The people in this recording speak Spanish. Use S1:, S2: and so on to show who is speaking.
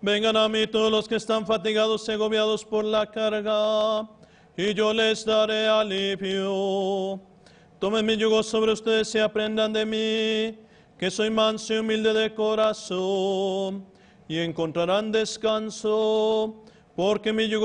S1: Vengan a mí todos los que están fatigados y agobiados por la carga, y yo les daré alivio. Tomen mi yugo sobre ustedes y aprendan de mí, que soy manso y humilde de corazón, y encontrarán descanso, porque mi yugo